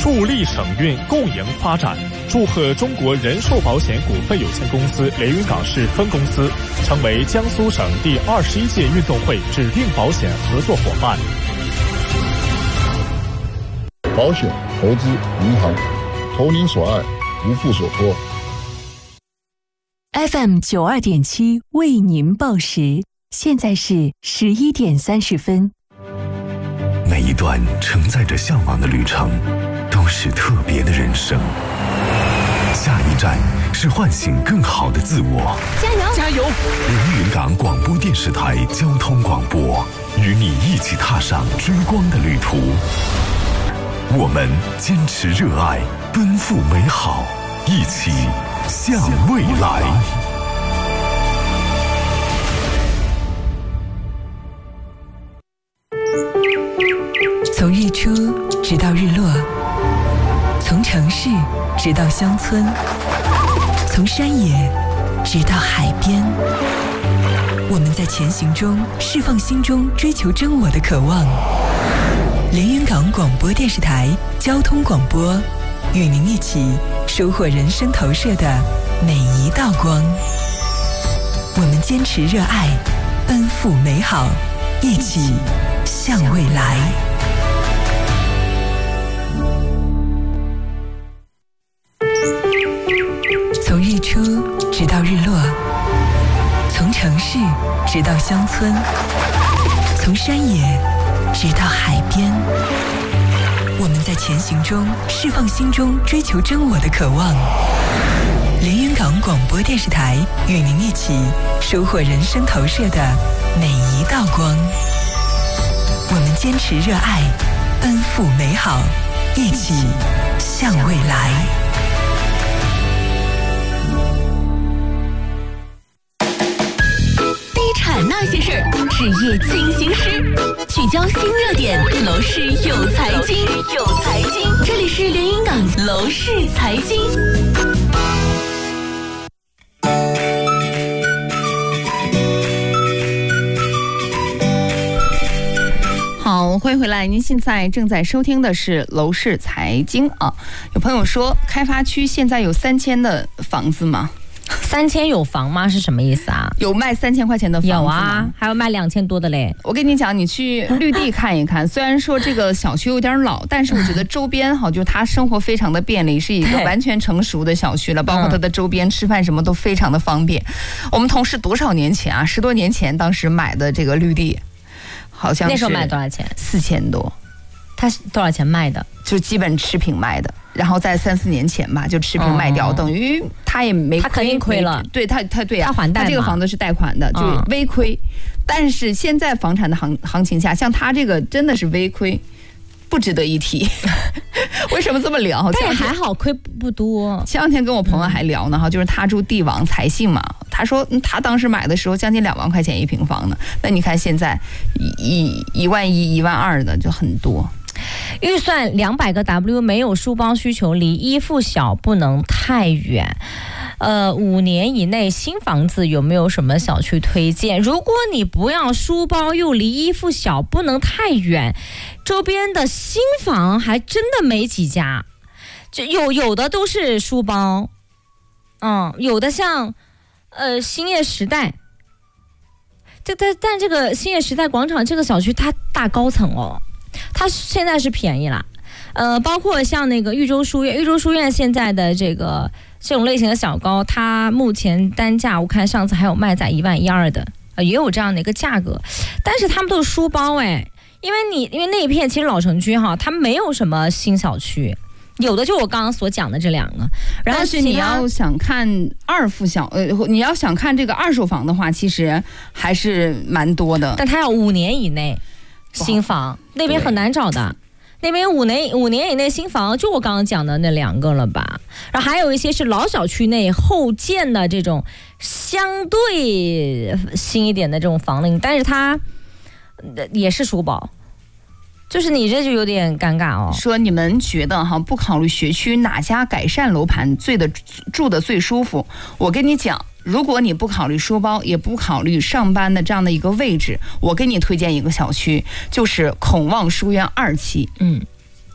助力省运共赢发展。祝贺中国人寿保险股份有限公司连云港市分公司成为江苏省第21届运动会指定保险合作伙伴。 保险、投资、银行，投您所爱，无负所托。 FM 92.7为您报时，现在是11点30分。 每一段承载着向往的旅程，都是特别的人生。下一站是唤醒更好的自我。 加油！ 加油！ 连云港广播电视台交通广播，与你一起踏上追光的旅途。我们坚持热爱，奔赴美好，一起向未来。 从日出直到日落，从城市直到乡村，从山野直到海边，我们在前行中释放心中追求真我的渴望。连云港广播电视台交通广播，与您一起收获人生投射的每一道光。我们坚持热爱，奔赴美好，一起向未来。从日出直到日落，从城市直到乡村，从山野直到海边，我们在前行中释放心中追求真我的渴望。连云港广播电视台与您一起收获人生投射的每一道光。我们坚持热爱，奔赴美好，一起向未来。 那些事儿，事业进行时，聚焦新热点，楼市有财经，这里是连云港楼市财经。好，欢迎回来！您现在正在收听的是楼市财经啊。有朋友说，开发区现在有3000的房子吗 ？3000有房吗？是什么意思啊？ 有卖3000块钱的房子吗？ 有啊，还有卖2000多的嘞。 我跟你讲，你去绿地看一看，虽然说这个小区有点老，但是我觉得周边好，就是它生活非常的便利，是一个完全成熟的小区了，包括它的周边吃饭什么都非常的方便。我们同事多少年前啊，10多年前当时买的这个绿地，好像是那时候卖多少钱 ？4000多。 它是多少钱卖的？ 就基本持平卖的，然后在3、4年前吧，就持平卖掉，等于他也没亏， 他肯定亏了。 对他对啊， 他还贷嘛， 他这个房子是贷款的，就是微亏。但是现在房产的行情下，像他这个真的是微亏，不值得一提。为什么这么聊？ 但也还好，亏不多。 前2天跟我朋友还聊呢，就是他住帝王财信嘛，他说他当时买的时候将近2万块钱1平方呢，那你看现在1万1、1万2的就很多。 预算200个 W， 没有书包需求，离一附小不能太远。5年以内新房子有没有什么小区推荐？如果你不要书包又离一附小不能太远，周边的新房还真的没几家，就有的都是书包，有的像兴业时代。但这个兴业时代广场这个小区它大高层哦，它现在是便宜了，包括像那个豫州书院现在的这种类型的小高，它目前单价我看上次还有卖在1万1、2的，也有这样的一个价格，但是他们都是书包因为那一片其实老城区哈，它没有什么新小区。有的就我刚刚所讲的这2个，然后但是你要想看2附小，你要想看这个2手房的话，其实还是蛮多的。 但它要5年以内新房，那边很难找的。那边5年以内新房，就我刚刚讲的那2个了吧。然后还有一些是老小区内后建的这种相对新一点的这种房龄，但是它也是书包。就是你这就有点尴尬哦。 说你们觉得不考虑学区哪家改善楼盘住的最舒服？我跟你讲，如果你不考虑书包，也不考虑上班的这样的一个位置，我给你推荐一个小区，就是孔望书院2期。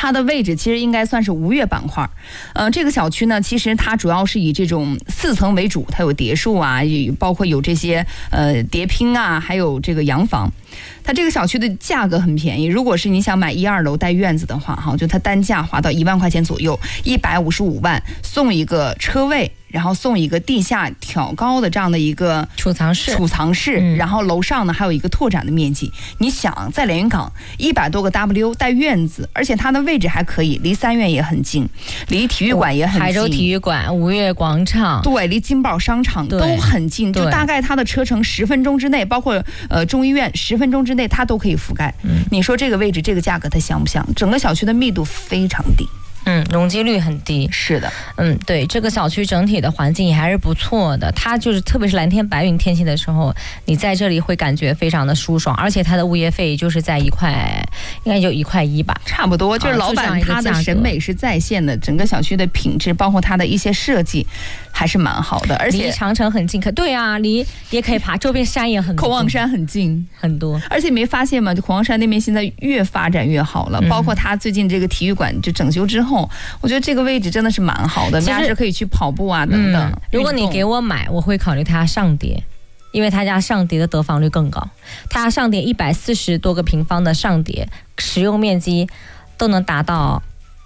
它的位置其实应该算是吴越板块。这个小区呢，其实它主要是以这种4层为主，它有别墅啊，也包括有这些叠拼啊，还有这个洋房。它这个小区的价格很便宜，如果是你想买1、2楼带院子的话，哈，就它单价划到1万块钱左右，155万送一个车位。然后送一个地下挑高的这样的一个储藏室， 然后楼上呢还有一个拓展的面积。你想在连云港100多个 W 带院子，而且它的位置还可以，离三院也很近，离体育馆也很近， 海州体育馆、吴越广场， 对，离金宝商场都很近，就大概它的车程10分钟之内，包括中医院10分钟之内它都可以覆盖。你说这个位置这个价格它香不香？整个小区的密度非常低。 容积率很低。 是的， 对，这个小区整体的环境也还是不错的。它就是特别是蓝天白云天气的时候，你在这里会感觉非常的舒爽，而且它的物业费就是在应该就1.1块吧， 差不多。就是老板他的审美是在线的，整个小区的品质，包括它的一些设计，还是蛮好的。而且离长城很近，对啊，离也可以爬，周边山也很多， 孔望山很近很多。 而且没发现吗？就孔望山那边现在越发展越好了，包括它最近这个体育馆就整修之后。我觉得这个位置真的是蛮好的，大家是可以去跑步啊等等。 如果你给我买，我会考虑它上叠，因为他家上叠的得房率更高。他上叠140多个平方的上叠，使用面积都能达到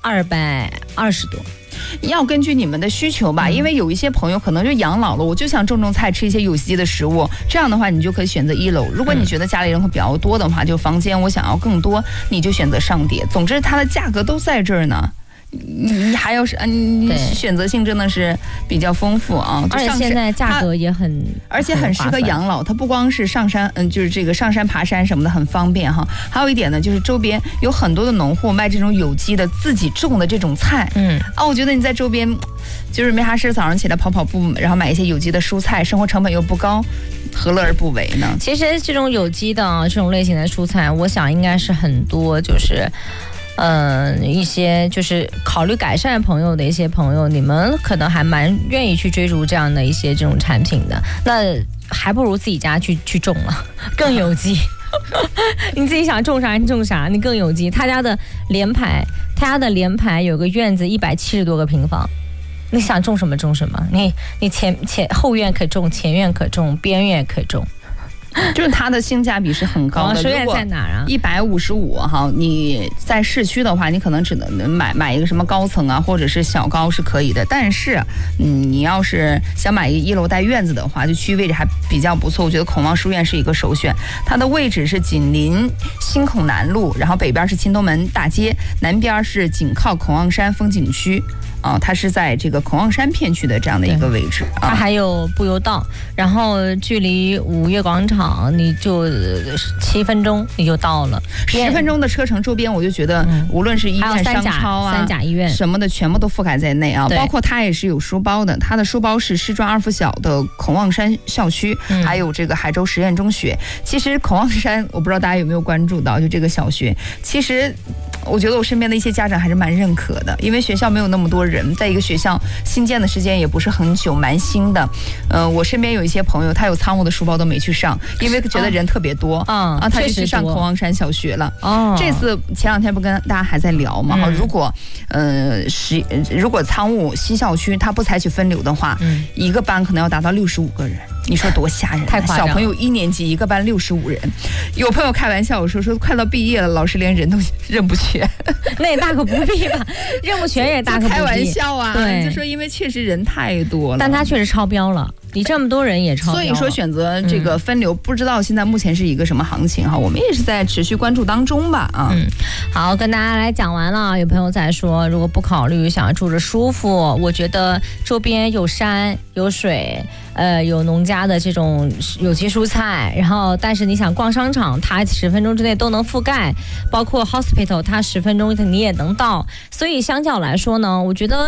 220多。 要根据你们的需求吧，因为有一些朋友可能就养老了，我就想种菜，吃一些有机的食物，这样的话你就可以选择1楼。如果你觉得家里人会比较多的话，就房间我想要更多，你就选择上叠。总之它的价格都在这儿呢。你还有你选择性真的是比较丰富啊， 而且现在价格也很， 而且很适合养老。它不光是上山，就是这个上山爬山什么的很方便哈。还有一点呢，就是周边有很多的农户卖这种有机的自己种的这种菜。我觉得你在周边就是没啥事，早上起来跑步，然后买一些有机的蔬菜，生活成本又不高，何乐而不为呢？其实这种有机的这种类型的蔬菜，我想应该是很多就是。一些就是考虑改善朋友的一些朋友，你们可能还蛮愿意去追逐这样的一些这种产品的，那还不如自己家去种了，更有机。你自己想种啥你种啥，你更有机。他家的联排有个院子170多个平方，你想种什么种什么，你前后院可种，前院可种，边院可种。 就是它的性价比是很高的。 首选在哪儿啊 ？155哈，你在市区的话，你可能只能买一个什么高层啊，或者是小高是可以的。但是，你要是想买一个1楼带院子的话，就区域位置还比较不错。我觉得孔望书院是一个首选，它的位置是紧邻新孔南路，然后北边是青东门大街，南边是紧靠孔望山风景区。它是在这个孔望山片区的这样的一个位置。 它还有步游道，然后距离吴越广场你就7分钟你就到了 ，10分钟的车程，周边我就觉得无论是医院、商超啊、 三甲医院什么的，全部都覆盖在内啊。包括它也是有书包的，它的书包是师专2附小的孔望山校区，还有这个海州实验中学。其实孔望山，我不知道大家有没有关注到，就这个小学，其实。我觉得我身边的一些家长还是蛮认可的，因为学校没有那么多人，在一个学校新建的时间也不是很久，蛮新的。我身边有一些朋友，他有仓务的书包都没去上，因为觉得人特别多他就去上孔望山小学了。这次前2天不跟大家还在聊嘛？如果仓务西校区他不采取分流的话，一个班可能要达到65个人，你说多吓人！ 太夸张了。 小朋友1年级一个班65人，有朋友开玩笑说快到毕业了，老师连人都认不全。 那也大可不必吧，认不全也大可不必。 开玩笑啊， 对， 就说因为确实人太多了， 但他确实超标了，你这么多人也超标了。 所以说选择这个分流，不知道现在目前是一个什么行情哈，我们也是在持续关注当中吧啊。 好，跟大家来讲完了。有朋友在说，如果不考虑想要住着舒服，我觉得周边有山有水。有农家的这种有机蔬菜，然后但是你想逛商场，它10分钟之内都能覆盖，包括 hospital 它10分钟你也能到，所以相较来说呢，我觉得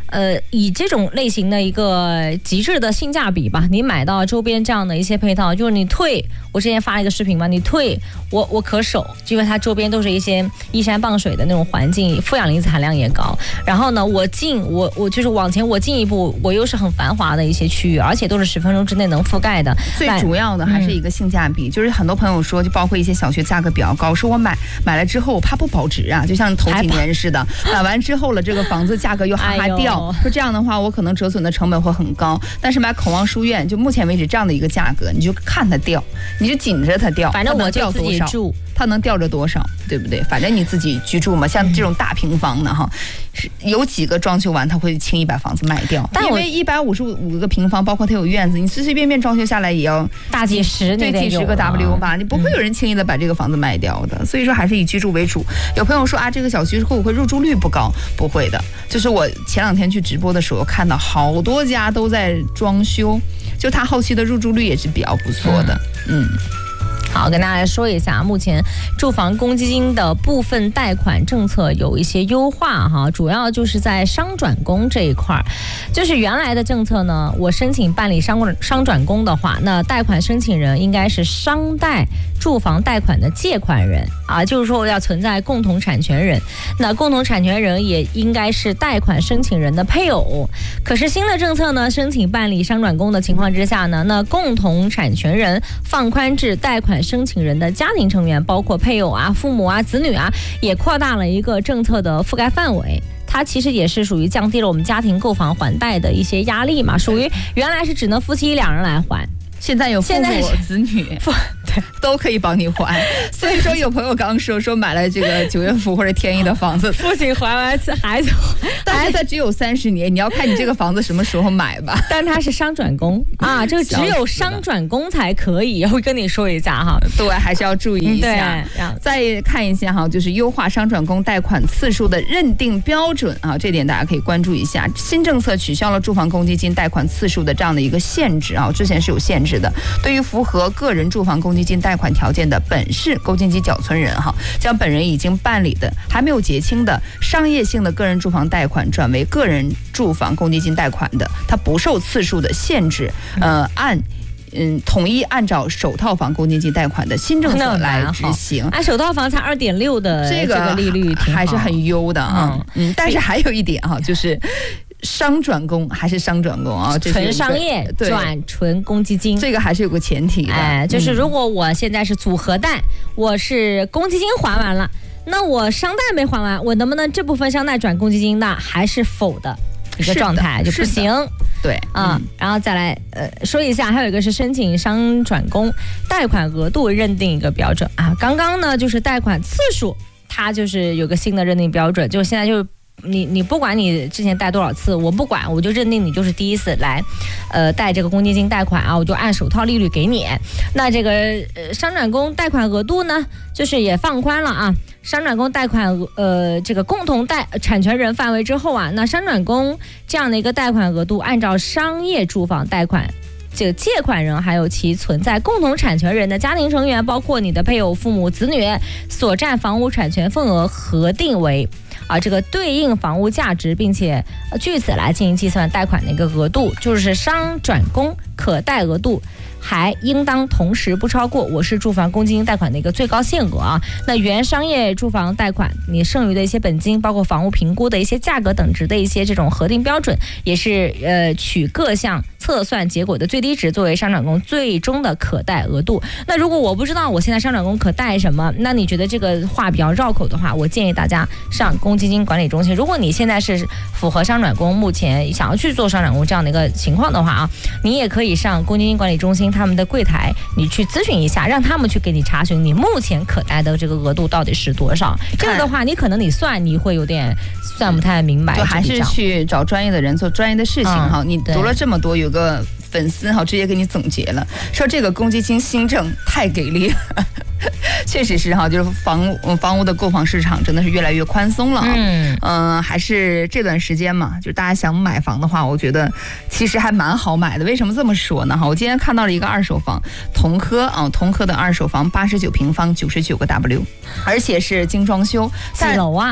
以这种类型的一个极致的性价比吧，你买到周边这样的一些配套，就是你退，我之前发了一个视频嘛，你退我可守，因为它周边都是一些依山傍水的那种环境，负氧离子含量也高。然后呢，我就是往前我进一步，我又是很繁华的一些区域，而且都是10分钟之内能覆盖的。 最主要的还是一个性价比，就是很多朋友说，就包括一些小区价格比较高，说我买了之后我怕不保值啊，就像头几年似的，买完之后了，这个房子价格又哈掉，说这样的话我可能折损的成本会很高。但是买孔望书院，就目前为止这样的一个价格，你就看它掉，你就紧着它掉， 反正我就自己住， 它能掉着多少，对不对？反正你自己居住嘛，像这种大平房的哈，有几个装修完他会轻易把房子卖掉，因为155个平方，包括它有院子，你随随便便装修下来也要大几十， 对，几十个 W 吧，你不会有人轻易的把这个房子卖掉的。所以说还是以居住为主。有朋友说啊，这个小区会不会入住率不高？不会的，就是我前2天去直播的时候看到好多家都在装修，就它后期的入住率也是比较不错的。 好，跟大家来说一下，目前住房公积金的部分贷款政策有一些优化哈，主要就是在商转公这一块。就是原来的政策呢，我申请办理商转公的话，那贷款申请人应该是商贷住房贷款的借款人啊，就是说要存在共同产权人，那共同产权人也应该是贷款申请人的配偶。可是新的政策呢，申请办理商转公的情况之下呢，那共同产权人放宽至贷款申请人的家庭成员，包括配偶啊、父母啊、子女啊，也扩大了一个政策的覆盖范围。它其实也是属于降低了我们家庭购房还贷的一些压力嘛，属于原来是只能夫妻2人来还， 现在有父母子女都可以帮你还。所以说有朋友刚说买了这个9月府或者天一的房子， 父亲还完孩子还， 但是它只有30年，你要看你这个房子什么时候买吧。 但它是商转公啊，这个只有商转公才可以，会跟你说一下哈。 对，还是要注意一下。再看一下哈，就是优化商转公贷款次数的认定标准啊，这点大家可以关注一下。新政策取消了住房公积金贷款次数的这样的一个限制啊，之前是有限制的。对于符合个人住房公积金贷款条件的本市公积金缴存人哈，将本人已经办理的还没有结清的商业性的个人住房贷款转为个人住房公积金贷款的，它不受次数的限制，统一按照首套房公积金贷款的新政策来执行。 按首套房才2.6的这个利率还是很优的啊。但是还有一点哈，就是商转公还是商转公啊， 纯商业转纯公积金， 这个还是有个前提的。 就是如果我现在是组合贷，我是公积金还完了，那我商贷没还完，我能不能这部分商贷转公积金的还是否的一个状态就不行。 对然后再来说一下，还有一个是申请商转公贷款额度认定一个标准啊。刚刚呢就是贷款次数，它就是有个新的认定标准，就现在就你不管你之前贷多少次，我不管，我就认定你就是第一次来贷这个公积金贷款啊，我就按首套利率给你。那这个商转公贷款额度呢，就是也放宽了啊。商转公贷款这个共同产权人范围之后啊，那商转公这样的一个贷款额度，按照商业住房贷款这个借款人还有其存在共同产权人的家庭成员，包括你的配偶、父母、子女所占房屋产权份额核定为这个对应房屋价值，并且据此来进行计算贷款的一个额度，就是商转公可贷额度还应当同时不超过我市住房公积金贷款的一个最高限额啊。那原商业住房贷款你剩余的一些本金，包括房屋评估的一些价格等值的一些这种核定标准，也是取各项测算结果的最低值作为商转公最终的可贷额度。那如果我不知道我现在商转公可贷什么，那你觉得这个话比较绕口的话，我建议大家上公积金管理中心。如果你现在是符合商转公，目前想要去做商转公这样的一个情况的话啊，你也可以上公积金管理中心他们的柜台，你去咨询一下，让他们去给你查询你目前可贷的这个额度到底是多少。这个的话，你可能你会有点算不太明白， 就还是去找专业的人做专业的事情哈。你读了这么多，有个粉丝哈直接给你总结了，说这个公积金新政太给力了。确实是哈，就是房屋的购房市场真的是越来越宽松了还是这段时间嘛，就是大家想买房的话，我觉得其实还蛮好买的。为什么这么说呢？哈，我今天看到了一个二手房，同科的二手房89平方，99个 W， 而且是精装修， 几楼啊？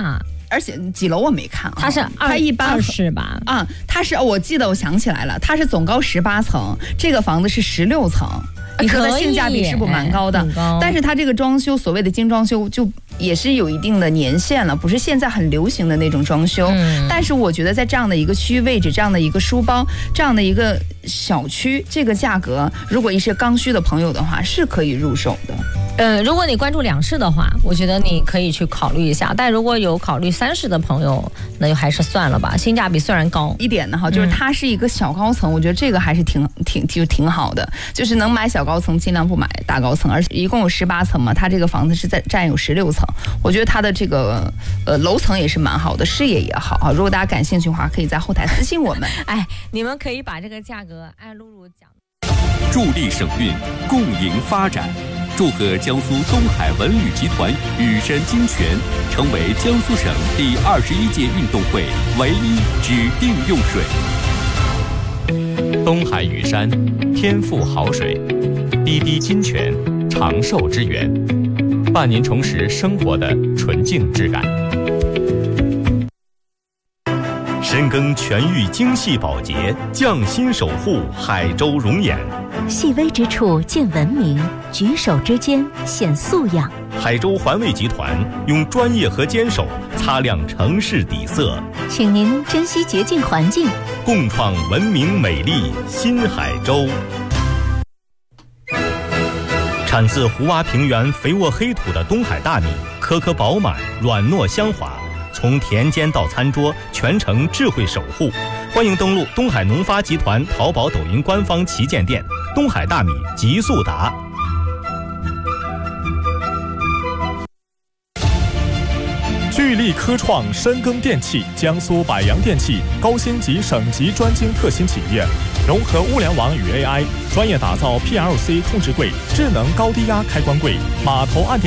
而且几楼我没看啊， 它是它一般 20吧？ 啊，它是我记得我想起来了，它是总高18层，这个房子是16层。你说的性价比是不是蛮高的？但是它这个装修，所谓的精装修，就也是有一定的年限了，不是现在很流行的那种装修。但是我觉得在这样的一个区域位置，这样的一个书包，这样的一个小区，这个价格，如果一些刚需的朋友的话，是可以入手的。 如果你关注2室的话，我觉得你可以去考虑一下。但如果有考虑3室的朋友，那就还是算了吧。性价比虽然高一点的哈，就是它是一个小高层，我觉得这个还是挺好的。就是能买小高层，尽量不买大高层。而且一共有18层嘛，它这个房子是占有16层。我觉得它的这个楼层也是蛮好的，视野也好啊。如果大家感兴趣的话，可以在后台私信我们。 哎，你们可以把这个价格按露露讲。 助力省运，共赢发展。祝贺江苏东海文旅集团羽山金泉成为江苏省第21届运动会唯一指定用水。 东海羽山，天赋好水，滴滴金泉，长寿之源，伴您重拾生活的纯净质感。 深耕全域精细保洁，匠心守护海州容颜。 细微之处见文明，举手之间显素养。 海州环卫集团用专业和坚守擦亮城市底色， 请您珍惜洁净环境， 共创文明美丽新海州。产自湖洼平原肥沃黑土的东海大米，颗颗饱满，软糯香滑，从田间到餐桌，全程智慧守护。欢迎登录东海农发集团淘宝、抖音官方旗舰店，东海大米极速达。 聚力科创深耕电器，江苏百洋电器高星级省级专精特新企业，融合物联网与 AI， 专业打造 PLC 控制柜、智能高低压开关柜、码头按电